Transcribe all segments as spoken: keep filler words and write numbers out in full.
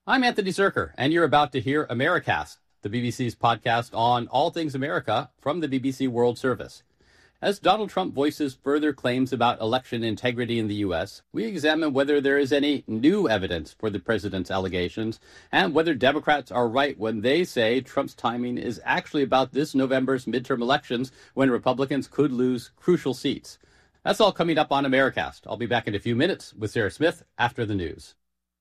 I'm Anthony Zerker, and you're about to hear Americast, the B B C's podcast on all things America from the B B C World Service. As Donald Trump voices further claims about election integrity in the U S, we examine whether there is any new evidence for the president's allegations and whether Democrats are right when they say Trump's timing is actually about this November's midterm elections when Republicans could lose crucial seats. That's all coming up on Americast. I'll be back in a few minutes with Sarah Smith after the news.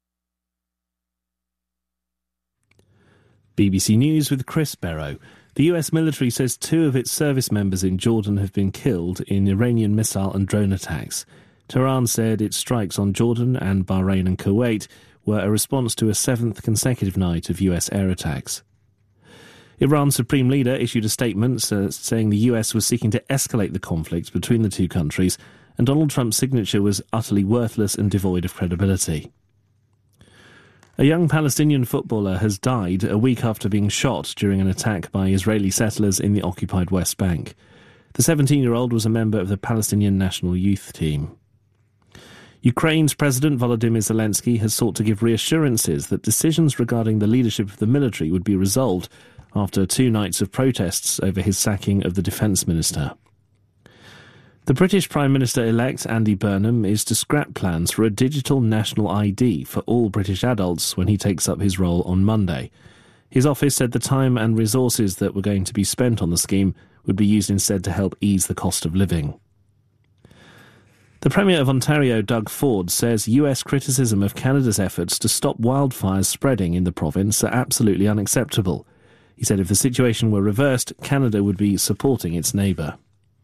B B C News with Chris Barrow. The U S military says two of its service members in Jordan have been killed in Iranian missile and drone attacks. Tehran said its strikes on Jordan and Bahrain and Kuwait were a response to a seventh consecutive night of U S air attacks. Iran's supreme leader issued a statement uh, saying the U S was seeking to escalate the conflict between the two countries, and Donald Trump's signature was utterly worthless and devoid of credibility. A young Palestinian footballer has died a week after being shot during an attack by Israeli settlers in the occupied West Bank. The seventeen-year-old was a member of the Palestinian national youth team. Ukraine's President Volodymyr Zelensky has sought to give reassurances that decisions regarding the leadership of the military would be resolved after two nights of protests over his sacking of the defence minister. The British Prime Minister-elect Andy Burnham is to scrap plans for a digital national I D for all British adults when he takes up his role on Monday. His office said the time and resources that were going to be spent on the scheme would be used instead to help ease the cost of living. The Premier of Ontario, Doug Ford, says U S criticism of Canada's efforts to stop wildfires spreading in the province are absolutely unacceptable. He said if the situation were reversed, Canada would be supporting its neighbour.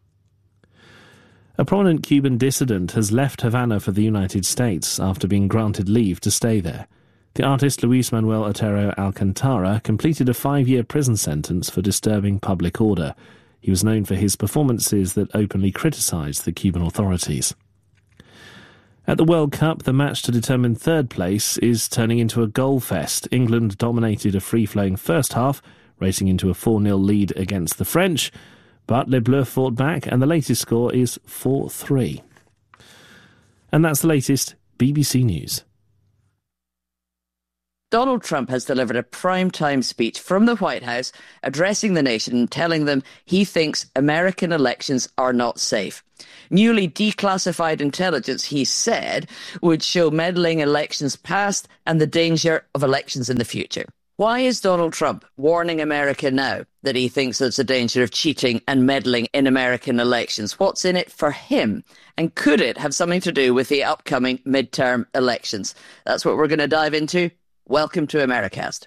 A prominent Cuban dissident has left Havana for the United States after being granted leave to stay there. The artist Luis Manuel Otero Alcantara completed a five-year prison sentence for disturbing public order. He was known for his performances that openly criticised the Cuban authorities. At the World Cup, the match to determine third place is turning into a goal fest. England dominated a free-flowing first half, racing into a four nil lead against the French. But Les Bleus fought back, and the latest score is four three. And that's the latest B B C News. Donald Trump has delivered a prime-time speech from the White House addressing the nation and telling them he thinks American elections are not safe. Newly declassified intelligence, he said, would show meddling elections past and the danger of elections in the future. Why is Donald Trump warning America now that he thinks there's a danger of cheating and meddling in American elections? What's in it for him? And could it have something to do with the upcoming midterm elections? That's what we're going to dive into. Welcome to Americast.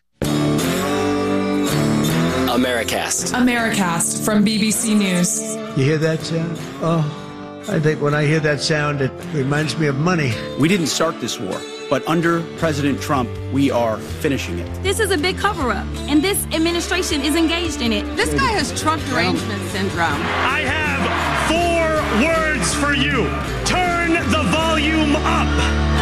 Americast. Americast from B B C News. You hear that sound? Oh, I think when I hear that sound, it reminds me of money. We didn't start this war, but under President Trump, we are finishing it. This is a big cover-up, and this administration is engaged in it. This guy has Trump derangement syndrome. I have four words for you. Turn the volume up.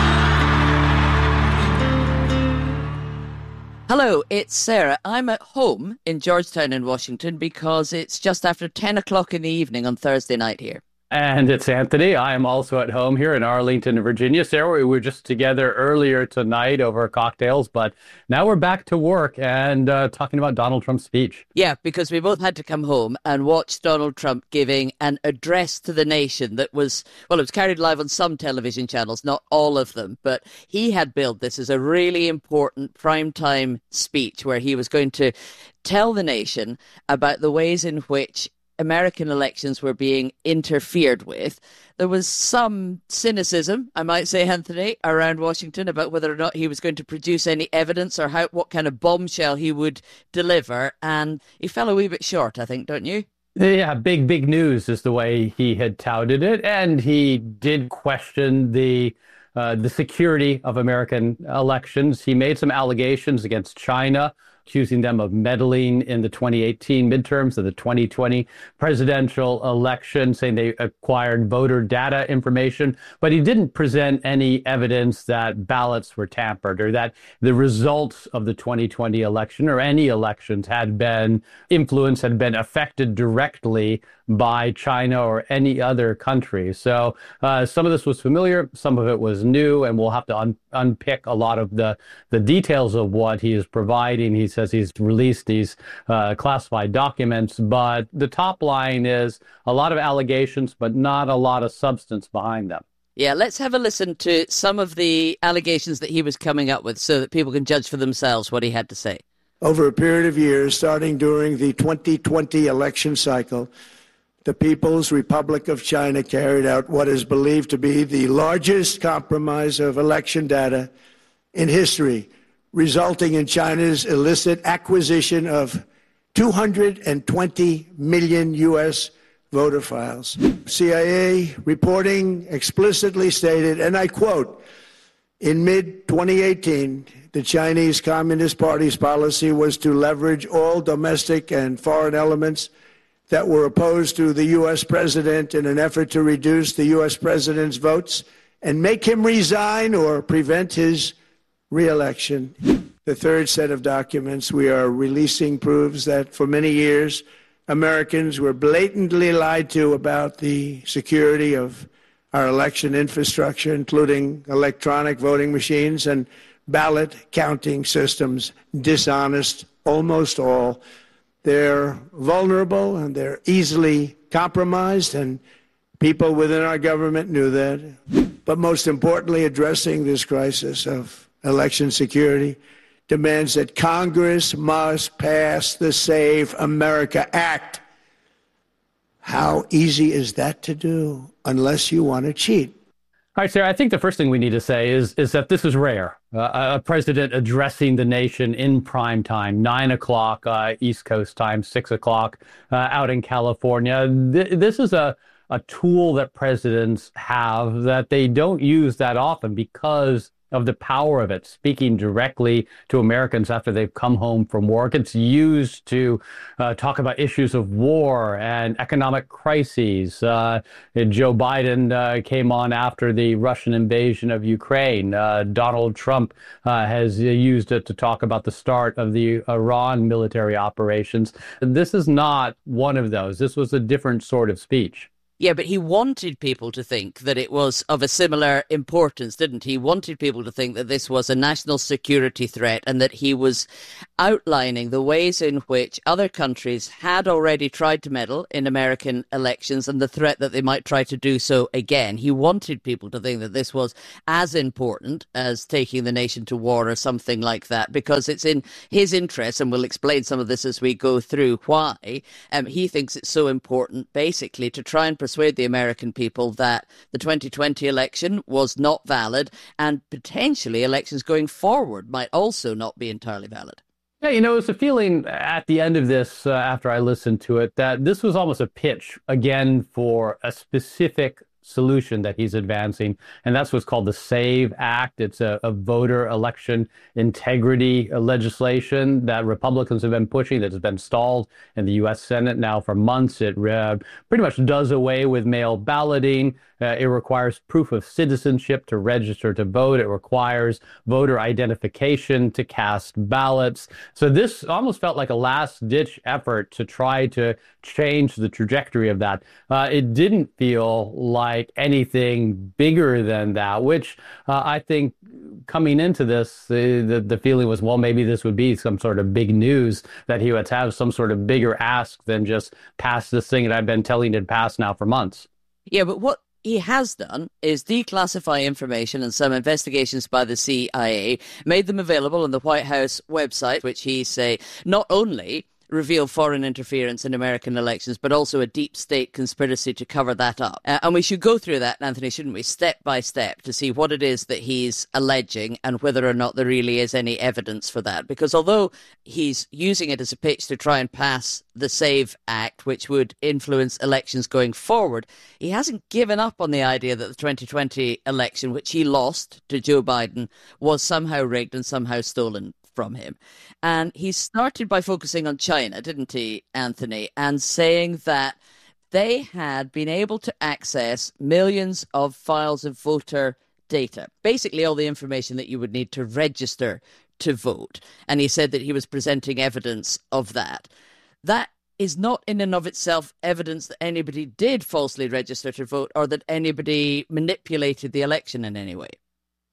Hello, it's Sarah. I'm at home in Georgetown in Washington because it's just after ten o'clock in the evening on Thursday night here. And it's Anthony. I am also at home here in Arlington, Virginia. Sarah, we were just together earlier tonight over cocktails, but now we're back to work and uh, talking about Donald Trump's speech. Yeah, because we both had to come home and watch Donald Trump giving an address to the nation that was, well, it was carried live on some television channels, not all of them, but he had billed this as a really important primetime speech where he was going to tell the nation about the ways in which American elections were being interfered with. There was some cynicism, I might say, Anthony, around Washington about whether or not he was going to produce any evidence or how what kind of bombshell he would deliver. And he fell a wee bit short, I think, don't you? Yeah, big, big news is the way he had touted it. And he did question the uh, the security of American elections. He made some allegations against China, accusing them of meddling in the twenty eighteen midterms of the twenty twenty presidential election, saying they acquired voter data information. But he didn't present any evidence that ballots were tampered or that the results of the twenty twenty election or any elections had been influenced, had been affected directly by China or any other country. So uh, some of this was familiar, some of it was new, and we'll have to un- unpick a lot of the, the details of what he is providing. He says he's released these uh, classified documents, but the top line is a lot of allegations, but not a lot of substance behind them. Yeah, let's have a listen to some of the allegations that he was coming up with so that people can judge for themselves what he had to say. Over a period of years, starting during the twenty twenty election cycle, the People's Republic of China carried out what is believed to be the largest compromise of election data in history, resulting in China's illicit acquisition of two hundred twenty million U S voter files. C I A reporting explicitly stated, and I quote, in mid twenty eighteen, the Chinese Communist Party's policy was to leverage all domestic and foreign elements that were opposed to the U S president in an effort to reduce the U S president's votes and make him resign or prevent his re-election. The third set of documents we are releasing proves that for many years, Americans were blatantly lied to about the security of our election infrastructure, including electronic voting machines and ballot counting systems, dishonest, almost all. They're vulnerable and they're easily compromised, and people within our government knew that. But most importantly, addressing this crisis of election security demands that Congress must pass the Save America Act. How easy is that to do unless you want to cheat? All right, Sarah, I think the first thing we need to say is, is that this is rare. Uh, a president addressing the nation in prime time, nine o'clock uh, East Coast time, six o'clock uh, out in California. Th- this is a, a tool that presidents have that they don't use that often because of the power of it, speaking directly to Americans after they've come home from work. It's used to uh, talk about issues of war and economic crises. Uh, Joe Biden uh, came on after the Russian invasion of Ukraine. Uh, Donald Trump uh, has used it to talk about the start of the Iran military operations. This is not one of those. This was a different sort of speech. Yeah, but he wanted people to think that it was of a similar importance, didn't he? He wanted people to think that this was a national security threat and that he was outlining the ways in which other countries had already tried to meddle in American elections and the threat that they might try to do so again. He wanted people to think that this was as important as taking the nation to war or something like that, because it's in his interest, and we'll explain some of this as we go through why. Um, he thinks it's so important, basically, to try and persuade the American people that the twenty twenty election was not valid, and potentially elections going forward might also not be entirely valid. Yeah, you know, it was a feeling at the end of this, uh, after I listened to it, that this was almost a pitch, again, for a specific solution that he's advancing, and that's what's called the SAVE Act. It's a, a voter election integrity legislation that Republicans have been pushing that has been stalled in the U S Senate now for months. It uh, pretty much does away with mail balloting. Uh, it requires proof of citizenship to register to vote. It requires voter identification to cast ballots. So this almost felt like a last-ditch effort to try to change the trajectory of that. Uh, it didn't feel like anything bigger than that, which uh, I think coming into this, the, the, the feeling was, well, maybe this would be some sort of big news, that he would have some sort of bigger ask than just pass this thing that I've been telling him to pass now for months. Yeah, but what he has done is declassify information, and some investigations by the C I A made them available on the White House website, which he say not only reveal foreign interference in American elections, but also a deep state conspiracy to cover that up. Uh, and we should go through that, Anthony, shouldn't we, step by step, to see what it is that he's alleging and whether or not there really is any evidence for that. Because although he's using it as a pitch to try and pass the SAVE Act, which would influence elections going forward, he hasn't given up on the idea that the twenty twenty election, which he lost to Joe Biden, was somehow rigged and somehow stolen from him. And he started by focusing on China, didn't he, Anthony, and saying that they had been able to access millions of files of voter data, basically all the information that you would need to register to vote. And he said that he was presenting evidence of that. That is not in and of itself evidence that anybody did falsely register to vote or that anybody manipulated the election in any way.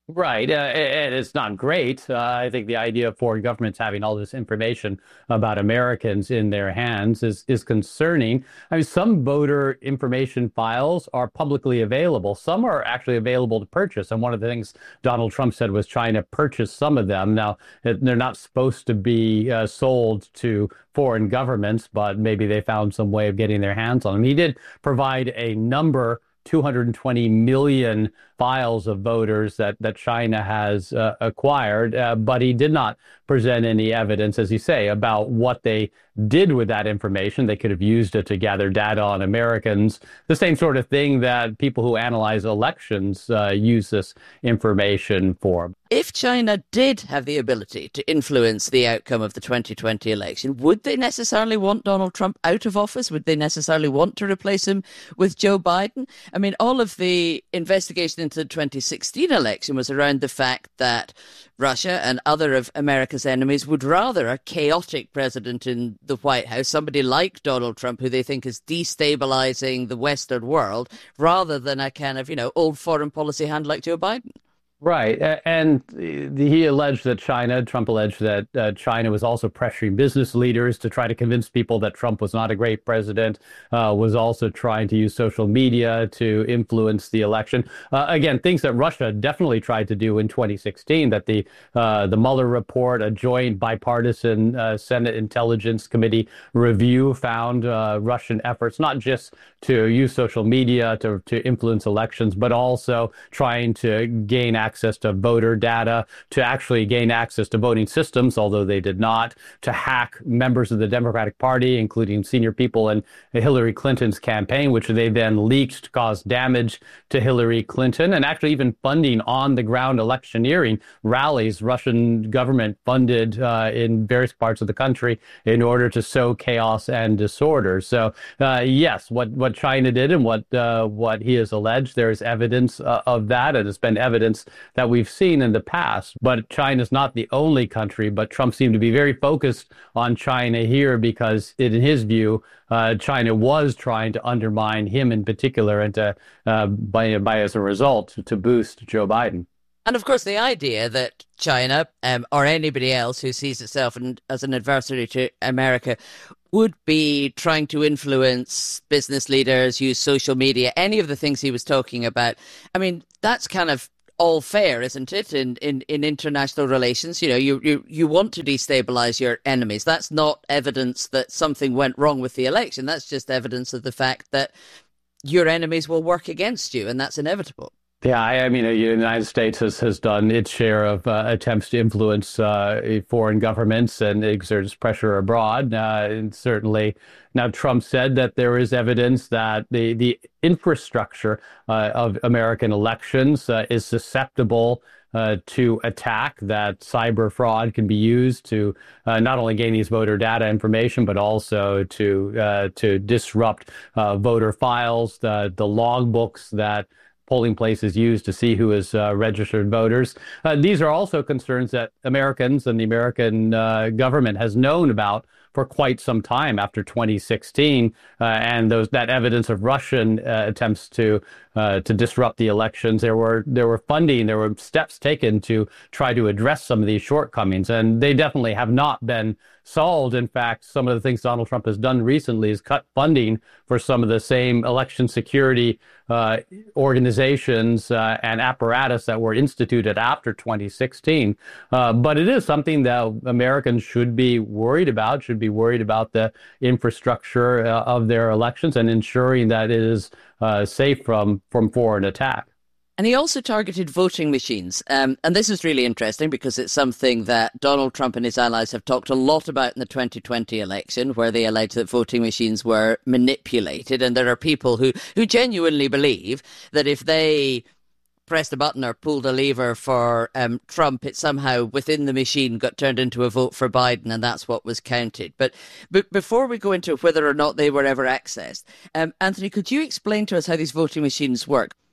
Right. Uh, and it's not great. Uh, I think the idea of foreign governments having all this information about Americans in their hands is, is concerning. I mean, some voter information files are publicly available. Some are actually available to purchase. And one of the things Donald Trump said was trying to purchase some of them. Now, they're not supposed to be uh, sold to foreign governments, but maybe they found some way of getting their hands on them. He did provide a number two hundred twenty million files of voters that, that China has uh, acquired, uh, but he did not present any evidence, as you say, about what they did with that information. They could have used it to gather data on Americans, the same sort of thing that people who analyze elections uh, use this information for. If China did have the ability to influence the outcome of the twenty twenty election, would they necessarily want Donald Trump out of office? Would they necessarily want to replace him with Joe Biden? I mean, all of the investigation into the twenty sixteen election was around the fact that Russia and other of America's enemies would rather a chaotic president in the White House, somebody like Donald Trump, who they think is destabilizing the Western world, rather than a kind of, you know, old foreign policy hand like Joe Biden. Right. And he alleged that China, Trump alleged that uh, China was also pressuring business leaders to try to convince people that Trump was not a great president, uh, was also trying to use social media to influence the election. Uh, again, things that Russia definitely tried to do in twenty sixteen, that the uh, the Mueller report, a joint bipartisan uh, Senate Intelligence Committee review, found uh, Russian efforts not just to use social media to, to influence elections, but also trying to gain access access to voter data, to actually gain access to voting systems, although they did not, to hack members of the Democratic Party, including senior people in Hillary Clinton's campaign, which they then leaked to cause damage to Hillary Clinton, and actually even funding on-the-ground electioneering rallies Russian government funded uh, in various parts of the country in order to sow chaos and disorder. So, uh, yes, what, what China did and what uh, what he has alleged, there is evidence uh, of that, and it's been evidence that we've seen in the past. But China's not the only country, but Trump seemed to be very focused on China here because, in his view, uh, China was trying to undermine him in particular and to, uh, by, by as a result, to boost Joe Biden. And of course, the idea that China um, or anybody else who sees itself in, as an adversary to America would be trying to influence business leaders, use social media, any of the things he was talking about. I mean, that's kind of all fair, isn't it, in, in, in international relations? You know, you, you, you want to destabilize your enemies. That's not evidence that something went wrong with the election. That's just evidence of the fact that your enemies will work against you, and that's inevitable. Yeah, I, I mean, the United States has, has done its share of uh, attempts to influence uh, foreign governments and exerts pressure abroad. Uh, and certainly, now Trump said that there is evidence that the, the infrastructure uh, of American elections uh, is susceptible Uh, to attack, that cyber fraud can be used to uh, not only gain these voter data information, but also to uh, to disrupt uh, voter files, the, the logbooks that polling places use to see who is uh, registered voters. Uh, these are also concerns that Americans and the American uh, government has known about for quite some time after twenty sixteen, uh, and those that evidence of Russian uh, attempts to uh, to disrupt the elections. There were there were funding, there were steps taken to try to address some of these shortcomings, and they definitely have not been solved. In fact, some of the things Donald Trump has done recently is cut funding for some of the same election security uh, organizations uh, and apparatus that were instituted after twenty sixteen. Uh, but it is something that Americans should be worried about, should be worried about the infrastructure uh, of their elections and ensuring that it is uh, safe from, from foreign attack. And he also targeted voting machines. Um, and this is really interesting because it's something that Donald Trump and his allies have talked a lot about in the twenty twenty election, where they alleged that voting machines were manipulated. And there are people who, who genuinely believe that if they pressed a button or pulled a lever for um, Trump, it somehow within the machine got turned into a vote for Biden, and that's what was counted. But, but before we go into whether or not they were ever accessed, um, Anthony, could you explain to us how these voting machines work?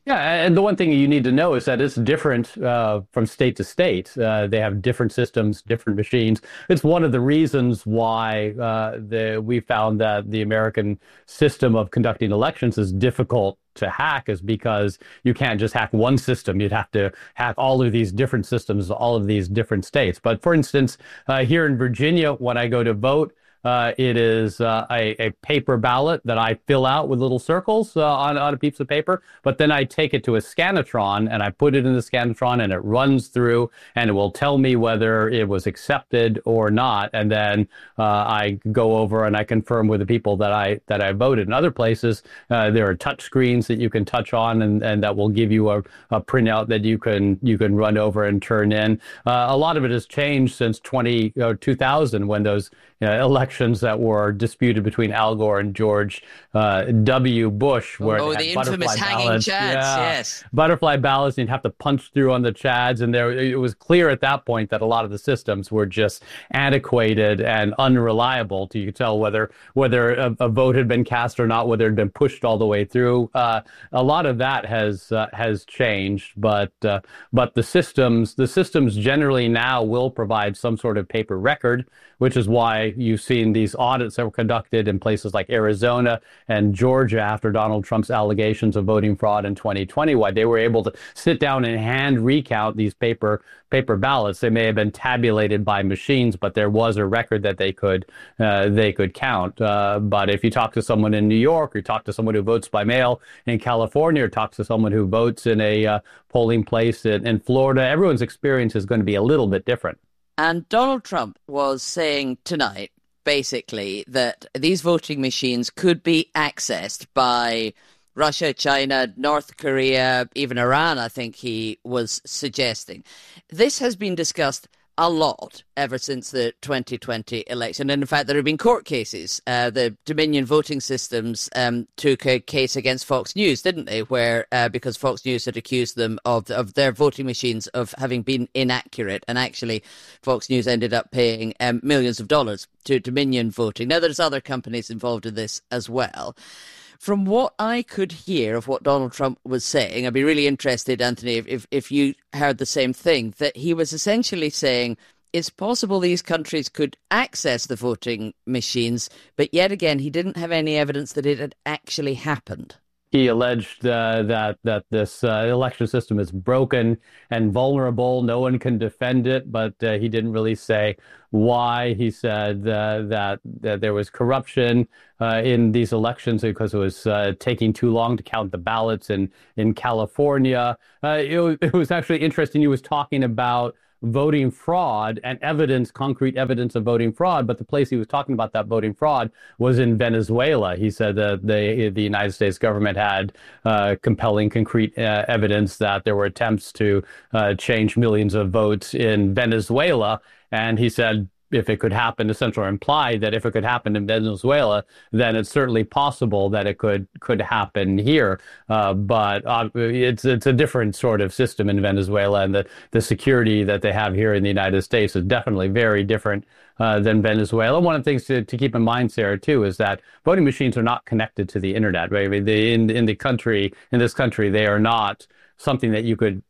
Yeah, and the one thing you need to know is that it's different uh, from state to state. Uh, they have different systems, different machines. It's one of the reasons why uh, the, we found that the American system of conducting elections is difficult to hack, is because you can't just hack one system. You'd have to hack all of these different systems, all of these different states. But for instance, uh, here in Virginia, when I go to vote, Uh, it is uh, a, a paper ballot that I fill out with little circles uh, on, on a piece of paper, but then I take it to a Scannatron and I put it in the Scannatron and it runs through and it will tell me whether it was accepted or not. And then uh, I go over and I confirm with the people that I that I voted. In other places, uh, there are touch screens that you can touch on and, and that will give you a, a printout that you can you can run over and turn in. Uh, a lot of it has changed since twenty, uh, two thousand when those you know, elections that were disputed between Al Gore and George uh, W. Bush, where oh, they the had infamous butterfly hanging ballots. chads, yeah. yes, butterfly ballots, and you'd have to punch through on the chads, and there it was clear at that point that a lot of the systems were just antiquated and unreliable. You could tell whether whether a, a vote had been cast or not, whether it had been pushed all the way through. Uh, a lot of that has uh, has changed, but uh, but the systems the systems generally now will provide some sort of paper record, which is why you've seen these audits that were conducted in places like Arizona and Georgia after Donald Trump's allegations of voting fraud in twenty twenty, why they were able to sit down and hand recount these paper paper ballots. They may have been tabulated by machines, but there was a record that they could uh, they could count. Uh, but if you talk to someone in New York, or talk to someone who votes by mail in California, or talk to someone who votes in a uh, polling place in, in Florida, everyone's experience is going to be a little bit different. And Donald Trump was saying tonight, basically, that these voting machines could be accessed by Russia, China, North Korea, even Iran, I think he was suggesting. This has been discussed a lot ever since the twenty twenty election. And in fact, there have been court cases. Uh, the Dominion Voting Systems um, took a case against Fox News, didn't they? Where, uh, because Fox News had accused them of, of their voting machines of having been inaccurate. And actually, Fox News ended up paying um, millions of dollars to Dominion Voting. Now, there's other companies involved in this as well. From what I could hear of what Donald Trump was saying, I'd be really interested, Anthony, if, if, if you heard the same thing, that he was essentially saying it's possible these countries could access the voting machines, but yet again, he didn't have any evidence that it had actually happened. He alleged uh, that that this uh, election system is broken and vulnerable. No one can defend it, but uh, he didn't really say why. He said uh, that, that there was corruption uh, in these elections because it was uh, taking too long to count the ballots in, in California. Uh, it, it was actually interesting. He was talking about voting fraud and evidence, concrete evidence of voting fraud. But the place he was talking about that voting fraud was in Venezuela. He said that the, the United States government had uh, compelling, concrete uh, evidence that there were attempts to uh, change millions of votes in Venezuela. And he said, if it could happen, essentially implied that if it could happen in Venezuela, then it's certainly possible that it could could happen here. Uh, but uh, it's it's a different sort of system in Venezuela, and the, the security that they have here in the United States is definitely very different uh, than Venezuela. One of the things to, to keep in mind, Sarah, too, is that voting machines are not connected to the internet. Right? I mean, they, in in the country, in this country, they are not something that you could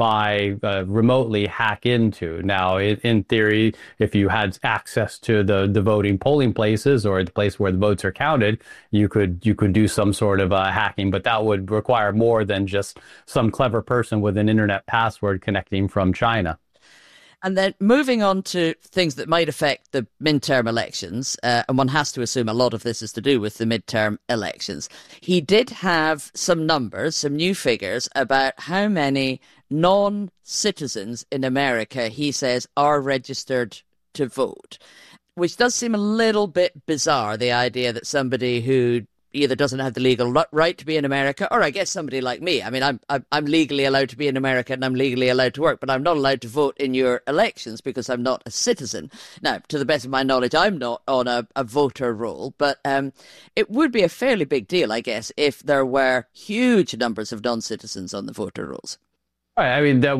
by uh, remotely hack into. Now, in, in theory, if you had access to the, the voting polling places or the place where the votes are counted, you could you could do some sort of uh, hacking, but that would require more than just some clever person with an internet password connecting from China. And then moving on to things that might affect the midterm elections, uh, and one has to assume a lot of this is to do with the midterm elections. He did have some numbers, some new figures about how many non-citizens in America, he says, are registered to vote, which does seem a little bit bizarre, the idea that somebody who either doesn't have the legal right to be in America, or I guess somebody like me. I mean, I'm I'm legally allowed to be in America and I'm legally allowed to work, but I'm not allowed to vote in your elections because I'm not a citizen. Now, to the best of my knowledge, I'm not on a, a voter roll, but um, it would be a fairly big deal, I guess, if there were huge numbers of non-citizens on the voter rolls. I mean, that would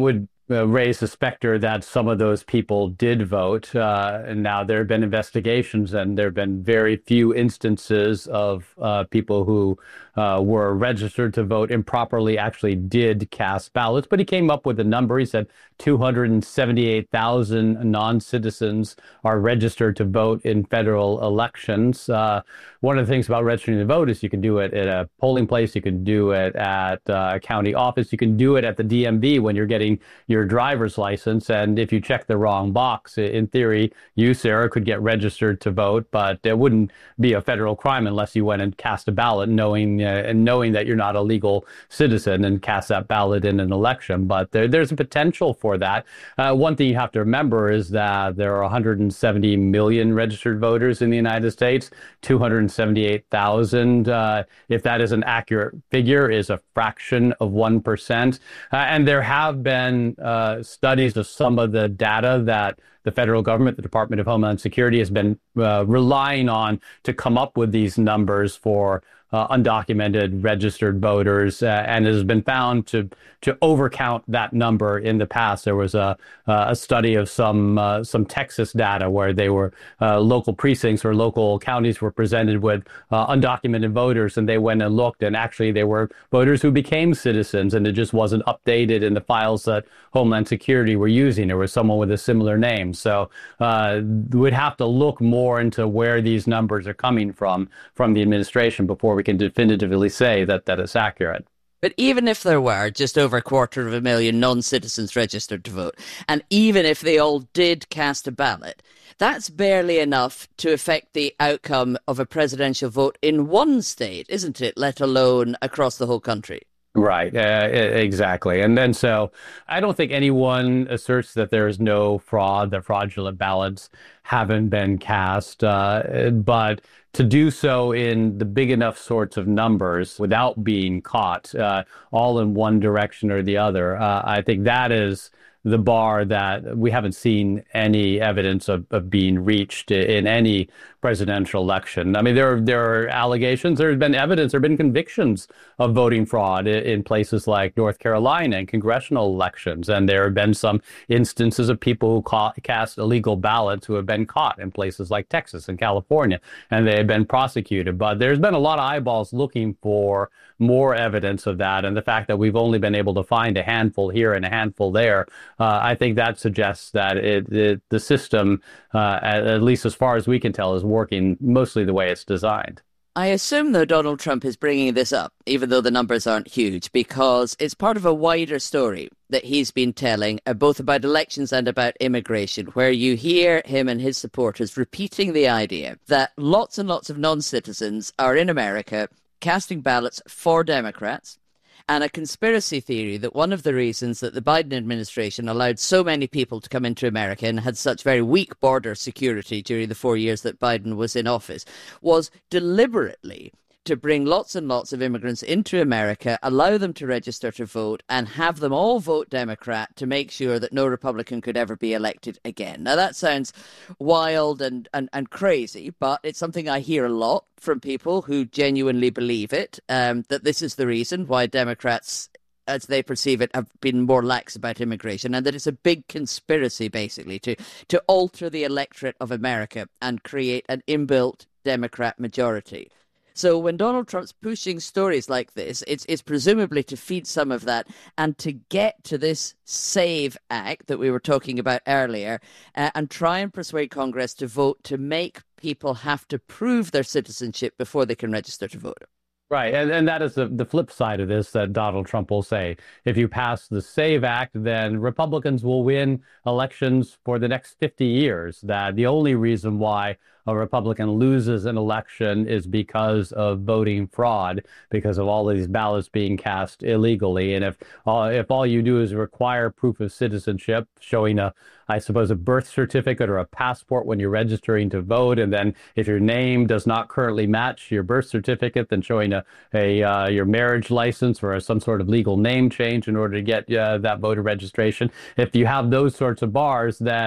uh, raised the specter that some of those people did vote. Uh, and now there have been investigations, and there have been very few instances of uh, people who uh, were registered to vote improperly actually did cast ballots. But he came up with a number. He said two hundred seventy-eight thousand non-citizens are registered to vote in federal elections. Uh, one of the things about registering to vote is you can do it at a polling place, you can do it at a county office, you can do it at the D M V when you're getting your driver's license. And if you check the wrong box, in theory, you, Sarah, could get registered to vote, but it wouldn't be a federal crime unless you went and cast a ballot knowing uh, and knowing that you're not a legal citizen and cast that ballot in an election. But there, there's a potential for that. Uh, one thing you have to remember is that there are one hundred seventy million registered voters in the United States. two hundred seventy-eight thousand, uh, if that is an accurate figure, is a fraction of one percent. Uh, and there have been uh, studies of some of the data that the federal government, the Department of Homeland Security, has been uh, relying on to come up with these numbers for uh, undocumented registered voters, uh, and it has been found to to overcount that number in the past. There was a uh, a study of some uh, some Texas data where they were uh, local precincts or local counties were presented with uh, undocumented voters, and they went and looked, and actually they were voters who became citizens, and it just wasn't updated in the files that Homeland Security were using. There was someone with a similar name. So uh, we'd have to look more into where these numbers are coming from from the administration before we can definitively say that that is accurate. But even if there were just over a quarter of a million non-citizens registered to vote, and even if they all did cast a ballot, that's barely enough to affect the outcome of a presidential vote in one state, isn't it, let alone across the whole country? Right, uh, exactly. And then so I don't think anyone asserts that there is no fraud, that fraudulent ballots haven't been cast. Uh, but to do so in the big enough sorts of numbers without being caught, uh, all in one direction or the other, uh, I think that is the bar that we haven't seen any evidence of, of being reached in any presidential election. I mean, there are, there are allegations, there's been evidence, there have been convictions of voting fraud in places like North Carolina in congressional elections. And there have been some instances of people who caught, cast illegal ballots who have been caught in places like Texas and California, and they have been prosecuted. But there's been a lot of eyeballs looking for more evidence of that. And the fact that we've only been able to find a handful here and a handful there, uh, I think that suggests that it, it, the system, uh, at, at least as far as we can tell, is working mostly the way it's designed. I assume, though, Donald Trump is bringing this up, even though the numbers aren't huge, because it's part of a wider story that he's been telling, uh, both about elections and about immigration, where you hear him and his supporters repeating the idea that lots and lots of non-citizens are in America casting ballots for Democrats, and a conspiracy theory that one of the reasons that the Biden administration allowed so many people to come into America and had such very weak border security during the four years that Biden was in office was deliberately to bring lots and lots of immigrants into America, allow them to register to vote, and have them all vote Democrat to make sure that no Republican could ever be elected again. Now, that sounds wild and, and, and crazy, but it's something I hear a lot from people who genuinely believe it, um, that this is the reason why Democrats, as they perceive it, have been more lax about immigration, and that it's a big conspiracy, basically, to, to alter the electorate of America and create an inbuilt Democrat majority. So when Donald Trump's pushing stories like this, it's it's presumably to feed some of that and to get to this SAVE Act that we were talking about earlier, uh, and try and persuade Congress to vote to make people have to prove their citizenship before they can register to vote. Right, and, and that is the, the flip side of this that Donald Trump will say. If you pass the SAVE Act, then Republicans will win elections for the next fifty years. That the only reason why a Republican loses an election is because of voting fraud, because of all of these ballots being cast illegally. And if uh, if all you do is require proof of citizenship, showing a, I suppose, a birth certificate or a passport when you're registering to vote, and then if your name does not currently match your birth certificate, then showing a, a uh, your marriage license or some sort of legal name change in order to get uh, that voter registration. If you have those sorts of bars, then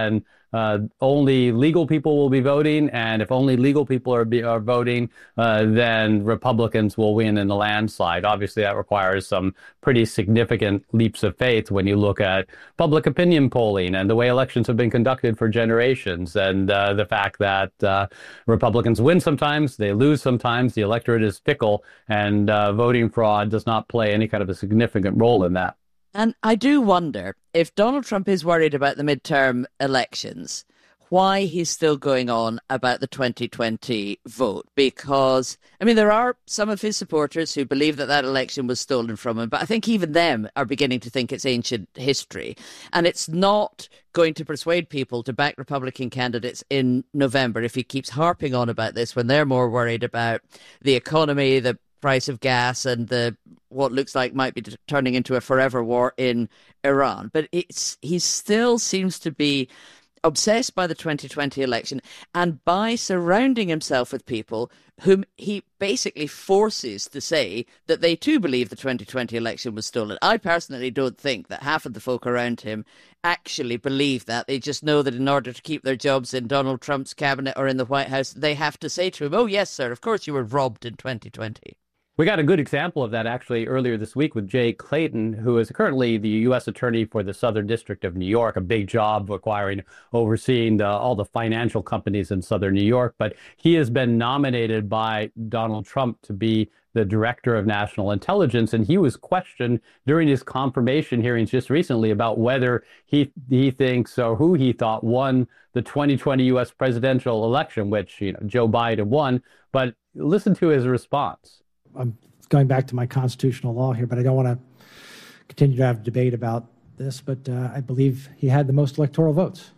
uh, only legal people will be voting, and if only legal people are, be, are voting, uh, then Republicans will win in the landslide. Obviously, that requires some pretty significant leaps of faith when you look at public opinion polling and the way elections have been conducted for generations, and uh, the fact that uh, Republicans win sometimes, they lose sometimes, the electorate is fickle, and uh, voting fraud does not play any kind of a significant role in that. And I do wonder if Donald Trump is worried about the midterm elections, why he's still going on about the twenty twenty vote. Because, I mean, there are some of his supporters who believe that that election was stolen from him, but I think even them are beginning to think it's ancient history. And it's not going to persuade people to back Republican candidates in November if he keeps harping on about this when they're more worried about the economy, the price of gas, and the what looks like might be turning into a forever war in Iran. But it's he still seems to be obsessed by the twenty twenty election and by surrounding himself with people whom he basically forces to say that they too believe the twenty twenty election was stolen. I personally don't think that half of the folk around him actually believe that. They just know that in order to keep their jobs in Donald Trump's cabinet or in the White House, they have to say to him, oh, yes, sir, of course you were robbed in twenty twenty. We got a good example of that actually earlier this week with Jay Clayton, who is currently the U S attorney for the Southern District of New York, a big job requiring overseeing the, all the financial companies in Southern New York. But he has been nominated by Donald Trump to be the director of national intelligence. And he was questioned during his confirmation hearings just recently about whether he he thinks or who he thought won the twenty twenty U S presidential election, which, you know, Joe Biden won. But listen to his response. I'm going back to my constitutional law here, but I don't want to continue to have debate about this, but uh, I believe he had the most electoral votes.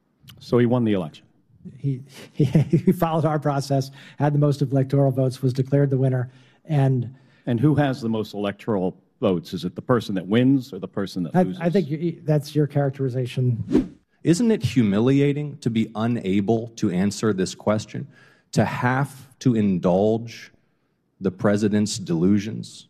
So he won the election? He, he, he followed our process, had the most electoral votes, was declared the winner. And and who has the most electoral votes? Is it the person that wins or the person that I, loses? I think you, that's your characterization. Isn't it humiliating to be unable to answer this question, to have to indulge the president's delusions?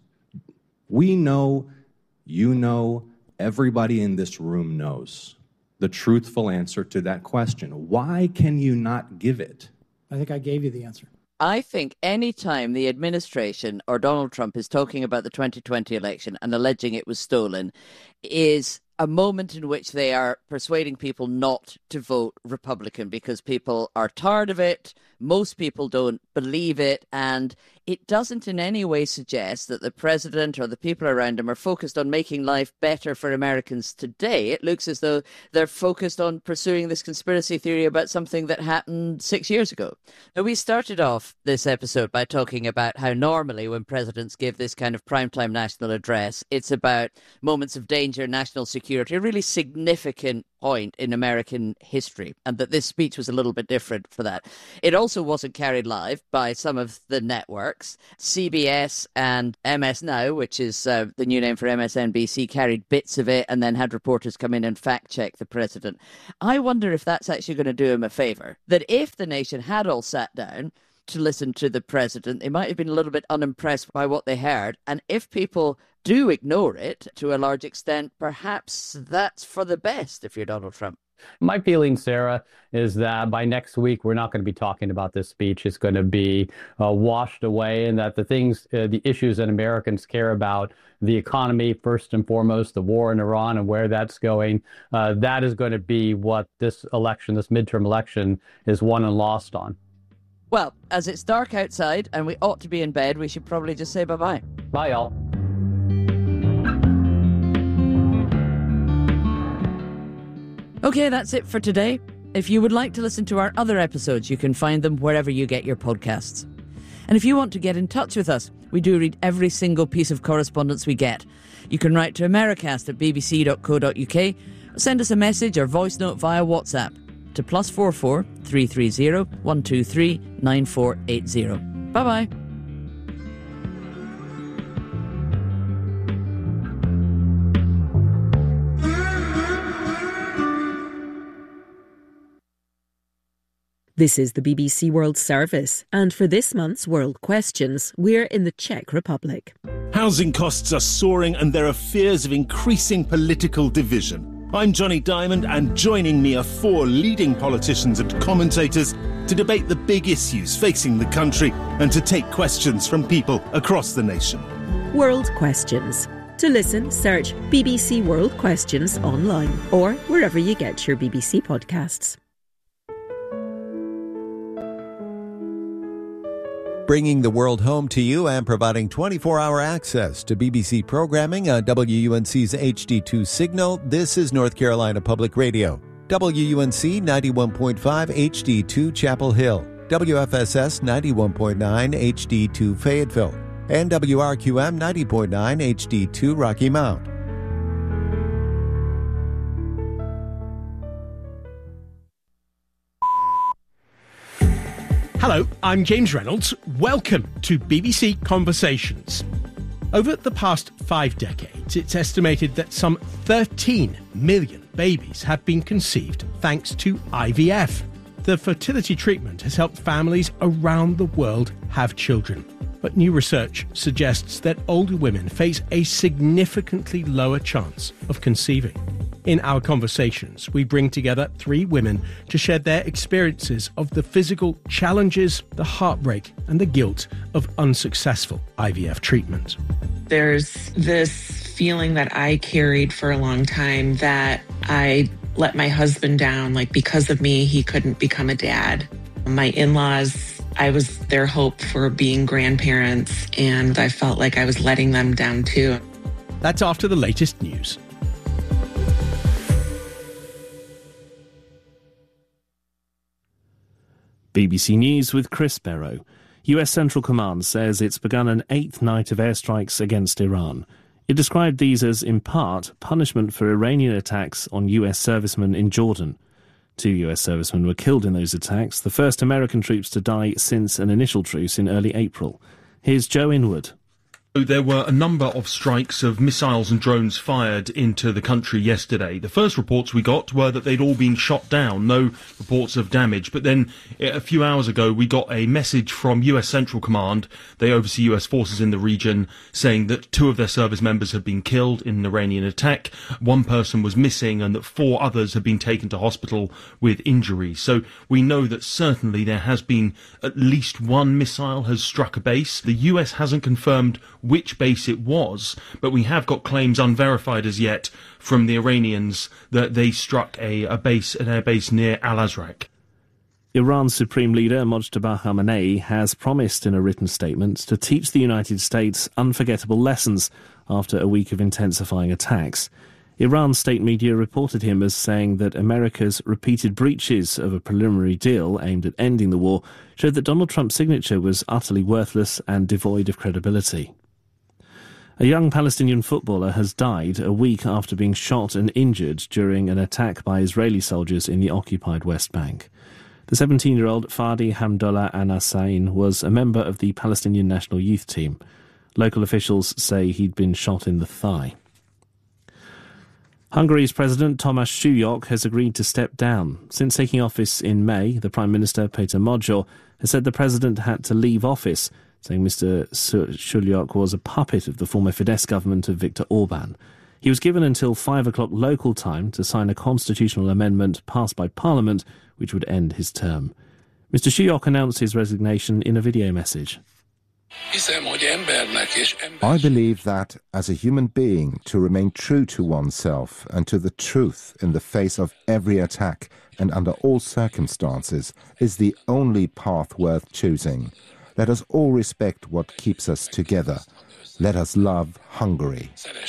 We know, you know, everybody in this room knows the truthful answer to that question. Why can you not give it? I think I gave you the answer. I think any time the administration or Donald Trump is talking about the twenty twenty election and alleging it was stolen is a moment in which they are persuading people not to vote Republican because people are tired of it. Most people don't believe it, and it doesn't in any way suggest that the president or the people around him are focused on making life better for Americans today. It looks as though they're focused on pursuing this conspiracy theory about something that happened six years ago. Now, we started off this episode by talking about how normally when presidents give this kind of primetime national address, it's about moments of danger, national security, a really significant point in American history, and that this speech was a little bit different for that. It also wasn't carried live by some of the networks. C B S and M S Now, which is uh, the new name for M S N B C, carried bits of it and then had reporters come in and fact-check the president. I wonder if that's actually going to do him a favour, that if the nation had all sat down to listen to the president, they might have been a little bit unimpressed by what they heard, and if people do ignore it to a large extent, perhaps that's for the best if you're Donald Trump. My feeling, Sarah, is that by next week, we're not going to be talking about this speech. It's going to be uh, washed away, and that the things, uh, the issues that Americans care about, the economy, first and foremost, the war in Iran and where that's going, uh, that is going to be what this election, this midterm election, is won and lost on. Well, as it's dark outside and we ought to be in bed, we should probably just say bye-bye. Bye, y'all. Okay, that's it for today. If you would like to listen to our other episodes, you can find them wherever you get your podcasts. And if you want to get in touch with us, we do read every single piece of correspondence we get. You can write to Americast at b b c dot co dot u k, or send us a message or voice note via WhatsApp to plus four four three three zero one two three nine four eight zero. Bye-bye. This is the B B C World Service, and for this month's World Questions, we're in the Czech Republic. Housing costs are soaring and there are fears of increasing political division. I'm Johnny Diamond, and joining me are four leading politicians and commentators to debate the big issues facing the country and to take questions from people across the nation. World Questions. To listen, search B B C World Questions online or wherever you get your B B C podcasts. Bringing the world home to you and providing twenty-four hour access to B B C programming on W U N C's H D two signal, this is North Carolina Public Radio. W U N C ninety-one point five H D two Chapel Hill, W F S S ninety-one point nine H D two Fayetteville, and W R Q M ninety point nine H D two Rocky Mount. Hello, I'm James Reynolds. Welcome to B B C Conversations. Over the past five decades, it's estimated that some thirteen million babies have been conceived thanks to I V F. The fertility treatment has helped families around the world have children. But new research suggests that older women face a significantly lower chance of conceiving. In our conversations, we bring together three women to share their experiences of the physical challenges, the heartbreak, and the guilt of unsuccessful I V F treatment. There's this feeling that I carried for a long time that I let my husband down, like because of me, he couldn't become a dad. My in-laws, I was their hope for being grandparents, and I felt like I was letting them down too. That's after the latest news. B B C News with Chris Barrow. U S Central Command says it's begun an eighth night of airstrikes against Iran. It described these as, in part, punishment for Iranian attacks on U S servicemen in Jordan. Two U S servicemen were killed in those attacks, the first American troops to die since an initial truce in early April. Here's Joe Inwood. There were a number of strikes of missiles and drones fired into the country yesterday. The first reports we got were that they'd all been shot down, no reports of damage. But then a few hours ago, we got a message from U S Central Command. They oversee U S forces in the region, saying that two of their service members had been killed in an Iranian attack. One person was missing and that four others had been taken to hospital with injuries. So we know that certainly there has been at least one missile has struck a base. The U S hasn't confirmed which base it was, but we have got claims unverified as yet from the Iranians that they struck a, a base, an air base near Al-Azraq. Iran's Supreme Leader Mojtaba Khamenei has promised in a written statement to teach the United States unforgettable lessons after a week of intensifying attacks. Iran's state media reported him as saying that America's repeated breaches of a preliminary deal aimed at ending the war showed that Donald Trump's signature was utterly worthless and devoid of credibility. A young Palestinian footballer has died a week after being shot and injured during an attack by Israeli soldiers in the occupied West Bank. The seventeen-year-old Fadi Hamdullah Anasain was a member of the Palestinian national youth team. Local officials say he'd been shot in the thigh. Hungary's President Tamás Súlyok has agreed to step down. Since taking office in May, the Prime Minister Péter Magyar has said the president had to leave office, saying Mister Súlyok was a puppet of the former Fidesz government of Viktor Orban. He was given until five o'clock local time to sign a constitutional amendment passed by Parliament, which would end his term. Mister Súlyok announced his resignation in a video message. I believe that, as a human being, to remain true to oneself and to the truth in the face of every attack and under all circumstances is the only path worth choosing. Let us all respect what keeps us together. Let us love Hungary.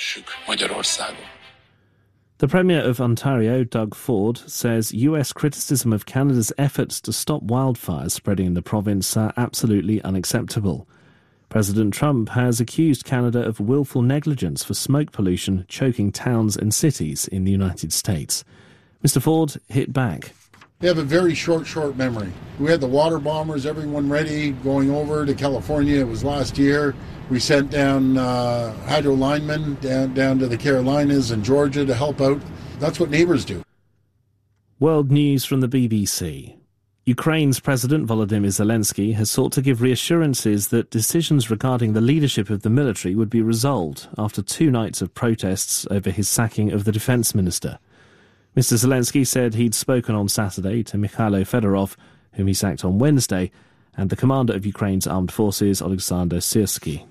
The Premier of Ontario, Doug Ford, says U S criticism of Canada's efforts to stop wildfires spreading in the province are absolutely unacceptable. President Trump has accused Canada of willful negligence for smoke pollution choking towns and cities in the United States. Mister Ford hit back. They have a very short, short memory. We had the water bombers, everyone ready, going over to California. It was last year. We sent down uh, hydro linemen down, down to the Carolinas and Georgia to help out. That's what neighbors do. World news from the B B C. Ukraine's President Volodymyr Zelensky has sought to give reassurances that decisions regarding the leadership of the military would be resolved after two nights of protests over his sacking of the defence minister. Mister Zelensky said he'd spoken on Saturday to Mikhailo Fedorov, whom he sacked on Wednesday, and the commander of Ukraine's armed forces, Alexander Syrsky.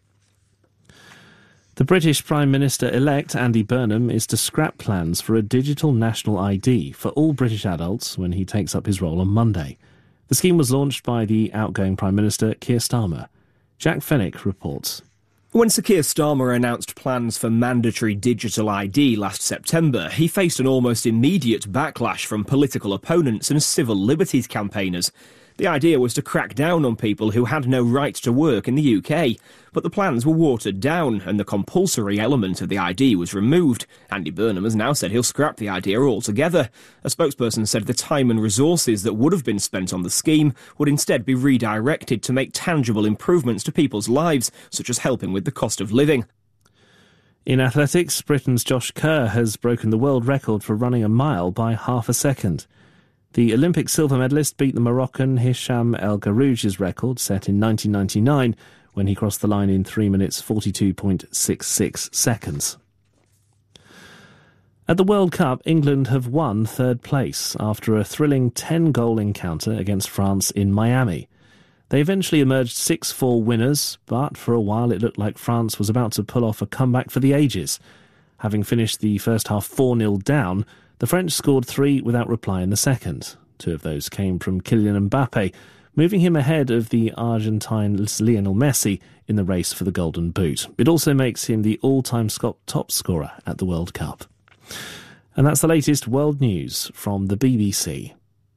The British Prime Minister-elect Andy Burnham is to scrap plans for a digital national I D for all British adults when he takes up his role on Monday. The scheme was launched by the outgoing Prime Minister, Keir Starmer. Jack Fenwick reports. When Sir Keir Starmer announced plans for mandatory digital I D last September, he faced an almost immediate backlash from political opponents and civil liberties campaigners. The idea was to crack down on people who had no right to work in the U K, but the plans were watered down and the compulsory element of the I D was removed. Andy Burnham has now said he'll scrap the idea altogether. A spokesperson said the time and resources that would have been spent on the scheme would instead be redirected to make tangible improvements to people's lives, such as helping with the cost of living. In athletics, Britain's Josh Kerr has broken the world record for running a mile by half a second. The Olympic silver medalist beat the Moroccan Hicham El Garouge's record set in nineteen ninety-nine when he crossed the line in three minutes forty-two point six six seconds. At the World Cup, England have won third place after a thrilling ten-goal encounter against France in Miami. They eventually emerged six four winners, but for a while it looked like France was about to pull off a comeback for the ages. Having finished the first half four nil down, the French scored three without reply in the second. Two of those came from Kylian Mbappe, moving him ahead of the Argentine's Lionel Messi in the race for the Golden Boot. It also makes him the all-time top scorer at the World Cup. And that's the latest world news from the B B C.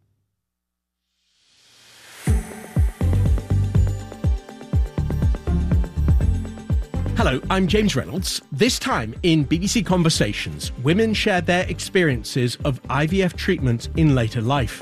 Hello, I'm James Reynolds. This time in B B C Conversations, women share their experiences of I V F treatment in later life.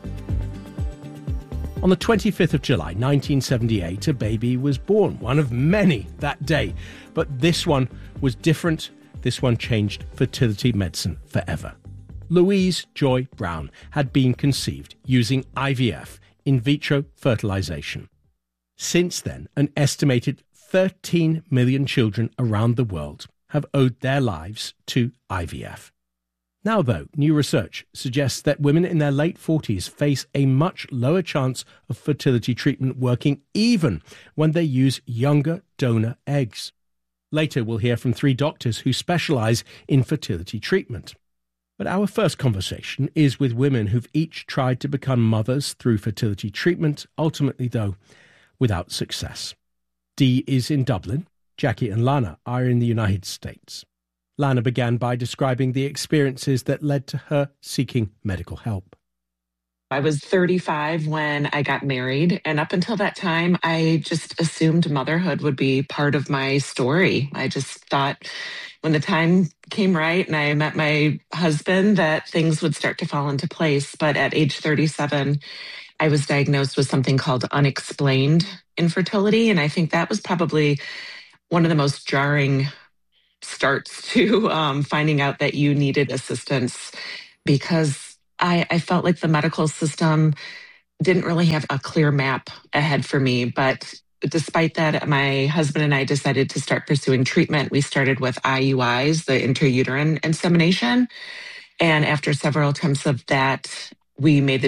On the twenty-fifth of July, nineteen seventy-eight, a baby was born, one of many that day. But this one was different. This one changed fertility medicine forever. Louise Joy Brown had been conceived using I V F, in vitro fertilization. Since then, an estimated thirteen million children around the world have owed their lives to I V F. Now, though, new research suggests that women in their late forties face a much lower chance of fertility treatment working even when they use younger donor eggs. Later, we'll hear from three doctors who specialize in fertility treatment. But our first conversation is with women who've each tried to become mothers through fertility treatment, ultimately, though, without success. Dee is in Dublin. Jackie and Lana are in the United States. Lana began by describing the experiences that led to her seeking medical help. I was thirty-five when I got married, and up until that time, I just assumed motherhood would be part of my story. I just thought when the time came right and I met my husband that things would start to fall into place. But at age thirty-seven, I was diagnosed with something called unexplained infertility, and I think that was probably one of the most jarring starts to um, finding out that you needed assistance, because I, I felt like the medical system didn't really have a clear map ahead for me. But despite that, my husband and I decided to start pursuing treatment. We started with I U Is, the intrauterine insemination, and after several attempts of that, we made the